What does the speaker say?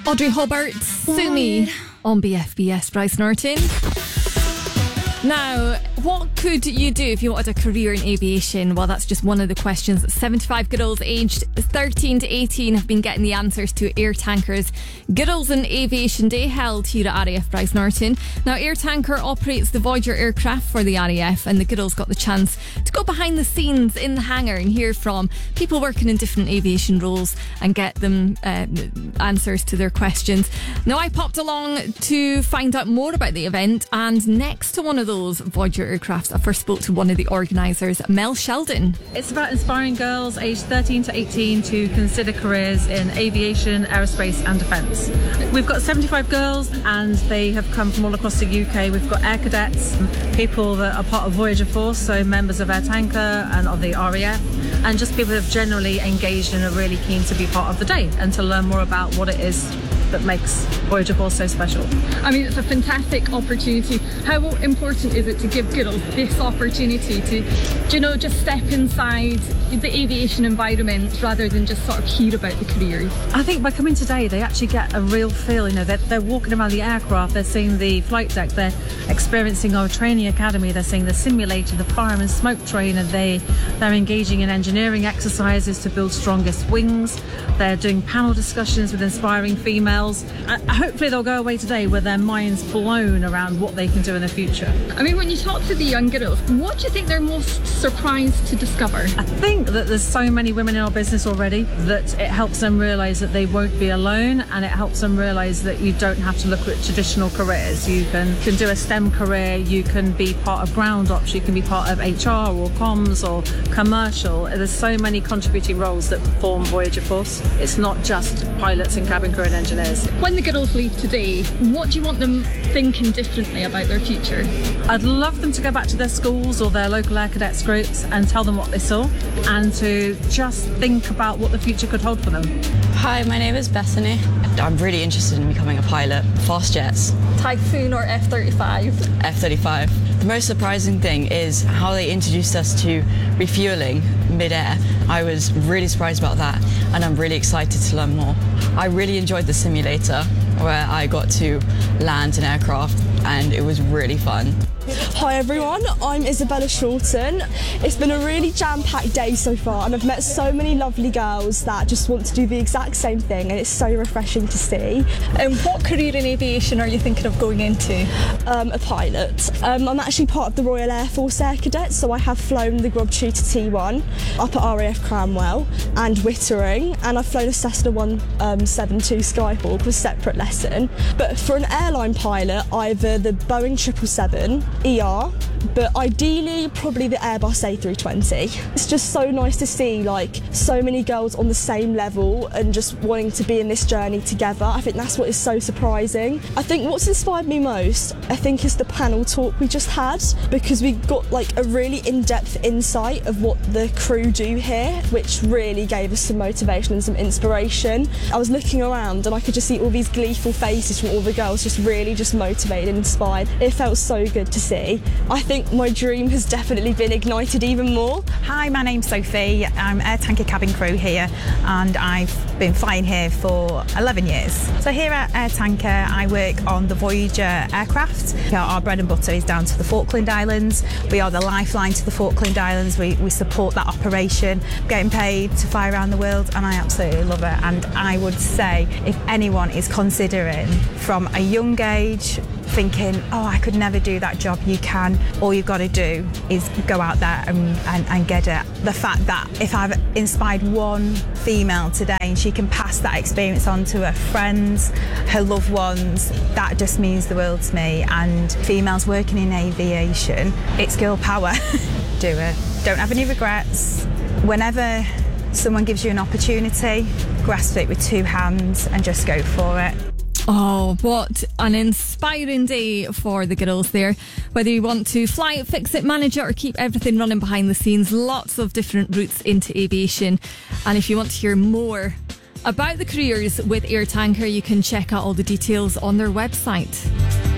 Audrey Hobart, Sue Me on BFBS, Bryce Norton. Now, what could you do if you wanted a career in aviation? Well, that's just one of the questions that 75 girls aged 13 to 18 have been getting the answers to Air Tanker's Girls in Aviation Day held here at RAF Bryce Norton. Now, Air Tanker operates the Voyager aircraft for the RAF, and the girls got the chance to go behind the scenes in the hangar and hear from people working in different aviation roles and get them answers to their questions. Now, I popped along to find out more about the event, and next to one of those Voyager aircrafts, I first spoke to one of the organisers, Mel Sheldon. It's about inspiring girls aged 13 to 18 to consider careers in aviation, aerospace and defence. We've got 75 girls and they have come from all across the UK. We've got air cadets, people that are part of Voyager Force, so members of Air Tanker and of the RAF, and just people that have generally engaged and are really keen to be part of the day and to learn more about what it is that makes Voyager Force so special. I mean, it's a fantastic opportunity. How important is it to give girls this opportunity to, just step inside the aviation environment rather than just sort of hear about the careers? I think by coming today, they actually get a real feel. They're walking around the aircraft, they're seeing the flight deck, they're experiencing our training academy, they're seeing the simulator, the fireman smoke trainer, they're engaging in engineering exercises to build strongest wings, they're doing panel discussions with inspiring females. Hopefully they'll go away today with their minds blown around what they can do in the future. I mean, when you talk to the young girls, what do you think they're most surprised to discover? I think that there's so many women in our business already that it helps them realise that they won't be alone, and it helps them realise that you don't have to look at traditional careers. You can do a STEM career, you can be part of ground ops, you can be part of HR or comms or commercial. There's so many contributing roles that form Voyager Force. It's not just pilots and cabin crew and engineers. When the girls leave today, what do you want them thinking differently about their future? I'd love them to go back to their schools or their local air cadets groups and tell them what they saw, and to just think about what the future could hold for them. Hi, my name is Bethany. I'm really interested in becoming a pilot. Fast jets. Typhoon or F-35? F-35. The most surprising thing is how they introduced us to refueling mid-air. I was really surprised about that, and I'm really excited to learn more. I really enjoyed the simulator where I got to land an aircraft, and it was really fun. Hi everyone, I'm Isabella Shorten. It's been a really jam-packed day so far, and I've met so many lovely girls that just want to do the exact same thing, and it's so refreshing to see. What career in aviation are you thinking of going into? A pilot. I'm actually part of the Royal Air Force Air Cadets, so I have flown the Grob Tutor T1 up at RAF Cranwell and Wittering, and I've flown a Cessna 172 Skyhawk with a separate lesson. But for an airline pilot, either the Boeing 777 ER, but ideally probably the Airbus A320. It's just so nice to see so many girls on the same level and just wanting to be in this journey together. I think that's what is so surprising. I think what's inspired me most, is the panel talk we just had, because we got a really in-depth insight of what the crew do here, which really gave us some motivation and some inspiration. I was looking around and I could just see all these gleeful faces from all the girls, just really motivated and inspired. It felt so good to see. I think my dream has definitely been ignited even more. Hi, my name's Sophie. I'm Air Tanker cabin crew here, and I've been flying here for 11 years. So here at Air Tanker, I work on the Voyager aircraft. Our bread and butter is down to the Falkland Islands. We are the lifeline to the Falkland Islands. We support that operation, getting paid to fly around the world, and I absolutely love it. And I would say if anyone is considering from a young age, thinking, oh, I could never do that job, you can. All you've got to do is go out there and get it. The fact that if I've inspired one female today and she can pass that experience on to her friends, her loved ones, that just means the world to me. And females working in aviation, it's girl power. Do it. Don't have any regrets. Whenever someone gives you an opportunity, grasp it with two hands and just go for it. Oh, what an inspiring day for the girls there. Whether you want to fly it, fix it, manage it, or keep everything running behind the scenes, lots of different routes into aviation. And if you want to hear more about the careers with Air Tanker, you can check out all the details on their website.